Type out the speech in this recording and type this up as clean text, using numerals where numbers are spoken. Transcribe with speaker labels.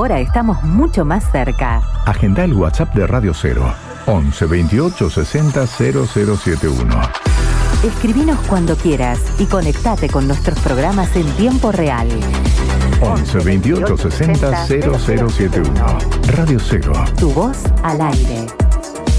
Speaker 1: ahora estamos mucho más cerca.
Speaker 2: Agenda el WhatsApp de Radio 0, 11 28 60 0071.
Speaker 1: Escribinos cuando quieras y conectate con nuestros programas en tiempo real.
Speaker 2: 11 28 60 0071. Radio 0.
Speaker 1: Tu voz al aire.